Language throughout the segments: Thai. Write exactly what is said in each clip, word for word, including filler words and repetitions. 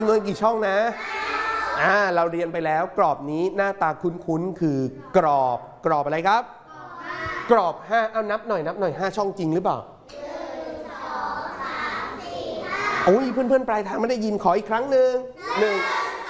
จำนวนกี่ช่องนะอ่าเราเรียนไปแล้วกรอบนี้หน้าตาคุ้นๆคือกรอบกรอบอะไรครับกรอบห้าเอานับหน่อยนับหน่อยห้าช่องจริงหรือเปล่าโอ้ยเพื่อนๆปลายทางไม่ได้ยินขออีกครั้งหนึ่งหนึ่ง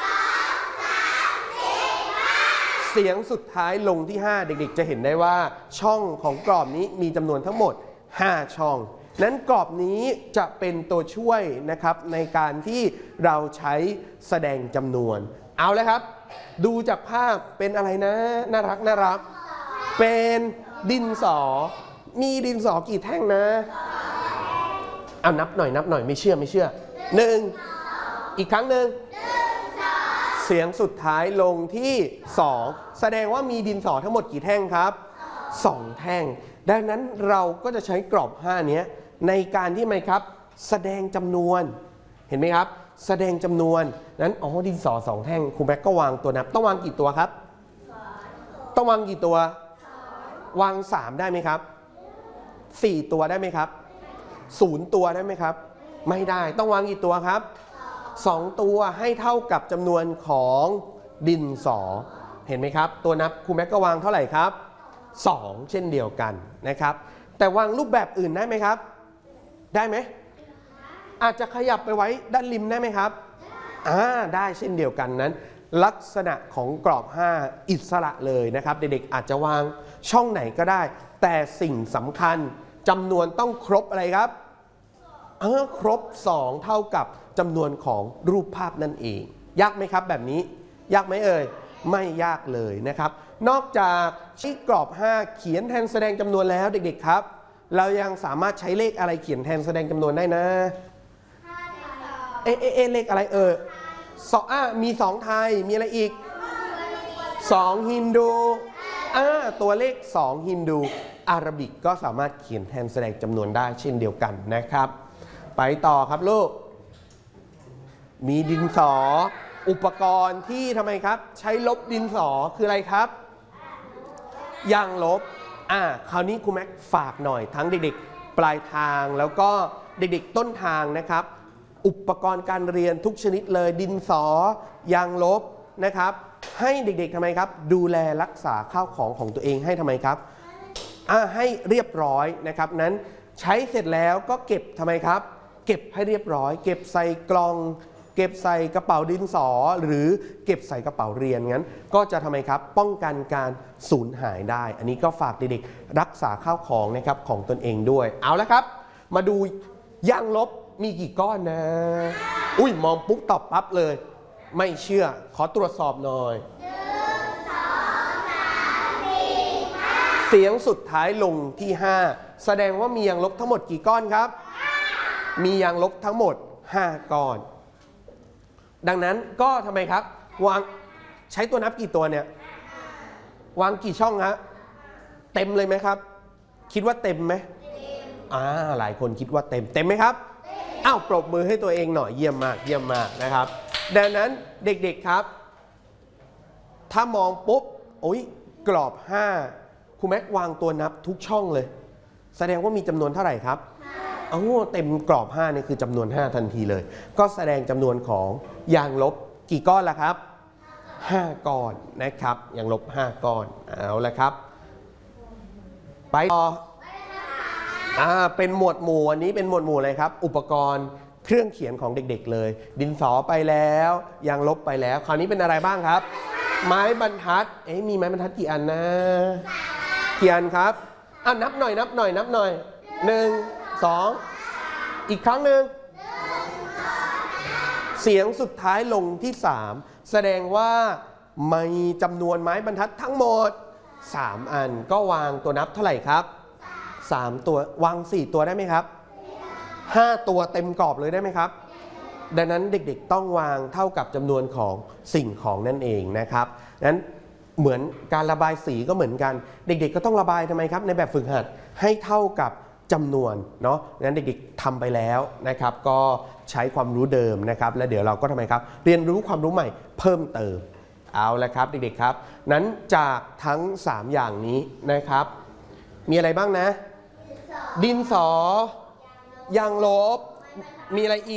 เสียงสุดท้ายลงที่ห้าเด็กๆจะเห็นได้ว่าช่องของกรอบนี้มีจำนวนทั้งหมดห้าช่องนั้นกรอบนี้จะเป็นตัวช่วยนะครับในการที่เราใช้แสดงจำนวนเอาเลยครับดูจากภาพเป็นอะไรนะน่ารักน่ารักเป็นดินสอมีดินสอกี่แท่งนะเอานับหน่อยนับหน่อยไม่เชื่อไม่เชื่อหนึ่งอีกครั้งหนึ่งเสียงสุดท้ายลงที่สองแสดงว่ามีดินสอทั้งหมดกี่แท่งครับสองแท่งดังนั้นเราก็จะใช้กรอบห้านี้ในการที่ไหมครับแสดงจำนวนเห็นไหมครับแสดงจำนวนนั้นอ๋อดินสอสองแท่งครูแม็กก็วางตัวนับต้องวางกี่ตัวครับต้องวางกี่ตัววางสามได้ไหมครับสี่ตัวได้ไหมครับศูนย์ตัวได้ไหมครับไม่ได้ต้องวางกี่ตัวครับสองตัวให้เท่ากับจำนวนของดินสอเห็นไหมครับตัวนับครูแม็กก็วางเท่าไหร่ครับสองเช่นเดียวกันนะครับแต่วางรูปแบบอื่นได้ไหมครับได้ไหมอาจจะขยับไปไว้ด้านริมได้ไหมครับอ่าได้เช่นเดียวกันนั้นลักษณะของกรอบห้าอิสระเลยนะครับเด็กๆอาจจะวางช่องไหนก็ได้แต่สิ่งสำคัญจำนวนต้องครบอะไรครับเออครบสองเท่ากับจำนวนของรูปภาพนั่นเองยากไหมครับแบบนี้ยากไหมเอ่ยไม่ยากเลยนะครับนอกจากใช้กรอบห้าเขียนแทนแสดงจำนวนแล้วเด็กๆครับเรายังสามารถใช้เลขอะไรเขียนแทนแสดงจำนวนได้นะเอ๊ะเอ๊ะเลขอะไรเออสองอ่ะมีสองไทยมีอะไรอีกสองฮินดูอ่าตัวเลขสองฮินดูอาราบิกก็สามารถเขียนแทนแสดงจำนวนได้เช่นเดียวกันนะครับไปต่อครับลูกมีดินสออุปกรณ์ที่ทำไมครับใช้ลบดินสอคืออะไรครับยางลบอ่าคราวนี้ครูแม็กฝากหน่อยทั้งเด็กๆปลายทางแล้วก็เด็กๆต้นทางนะครับอุปกรณ์การเรียนทุกชนิดเลยดินสอยางลบนะครับให้เด็กๆทำไมครับดูแลรักษาข้าวของของตัวเองให้ทำไมครับอ่าให้เรียบร้อยนะครับนั้นใช้เสร็จแล้วก็เก็บทำไมครับเก็บให้เรียบร้อยเก็บใส่กล่องเก็บใส่กระเป๋าดินสอหรือเก็บใส่กระเป๋าเรียนงั้นก็จะทำไมครับป้องกันการสูญหายได้อันนี้ก็ฝากเด็กๆรักษาข้าวของนะครับของตนเองด้วยเอาละครับมาดูยางลบมีกี่ก้อนนะอุ้ยมองปุ๊บตอบปั๊บเลยไม่เชื่อขอตรวจสอบหน่อยเสียงสุดท้ายลงที่ห้าแสดงว่ามียางลบทั้งหมดกี่ก้อนครับมียางลบทั้งหมดห้าก้อนดังนั้นก็ทำไมครับวางใช้ตัวนับกี่ตัวเนี่ยวางกี่ช่องฮะเต็มเลยไหมครับคิดว่าเต็มไหมอ่าหลายคนคิดว่าเต็มเต็มไหมครับอ้าวปรบมือให้ตัวเองหน่อยเยี่ยมมากเยี่ยมมากนะครับดังนั้นเด็กๆครับถ้ามองปุ๊บโอ้ยกรอบห้าครูแม็กวางตัวนับทุกช่องเลยแสดงว่ามีจำนวนเท่าไหร่ครับโอ้เต็มกรอบห้านี่คือจำนวนห้าทันทีเลยก็แสดงจำนวนของยางลบกี่ก้อนล่ะครับห้าก้อนนะครับยางลบห้าก้อนเอาละครับไปต่ออ่าเป็นหมวดหมู่อันนี้เป็นหมวดหมู่อะไรครับอุปกรณ์เครื่องเขียนของเด็กๆเลยดินสอไปแล้วยางลบไปแล้วคราวนี้เป็นอะไรบ้างครับไม้บรรทัดเอ๊ะมีไม้บรรทัดกี่อันนะกี่อันครับอ่ะนับหน่อยนับหน่อยนับหน่อยหนึ่งสองอีกครั้งหนึ่งเสียงสุดท้ายลงที่สามแสดงว่ามีจำนวนไม้บรรทัดทั้งหมดสามอันก็วางตัวนับเท่าไหร่ครับสามตัววางสี่ตัวได้ไหมครับห้าตัวเต็มกรอบเลยได้ไหมครับดังนั้นเด็กๆต้องวางเท่ากับจำนวนของสิ่งของนั่นเองนะครับนั้นเหมือนการระบายสีก็เหมือนกันเด็กๆก็ต้องระบายทำไมครับในแบบฝึกหัดให้เท่ากับจำนวนเนาะงั้นเด็กๆทำไปแล้วนะครับก็ใช้ความรู้เดิมนะครับแล้วเดี๋ยวเราก็ทำไมครับเรียนรู้ความรู้ใหม่เพิ่มเติมเอาละครับเด็กๆครับนั้นจากทั้งสามอย่างนี้นะครับมีอะไรบ้างนะดินสอยางลบมีอะไรอีก